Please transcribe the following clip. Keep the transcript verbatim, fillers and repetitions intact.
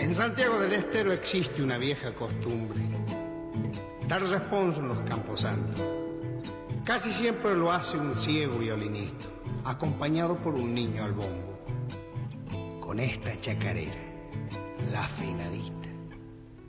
En Santiago del Estero existe una vieja costumbre, dar responso en los camposantos. Casi siempre lo hace un ciego violinista, acompañado por un niño al bombo, con esta chacarera, la afinadita.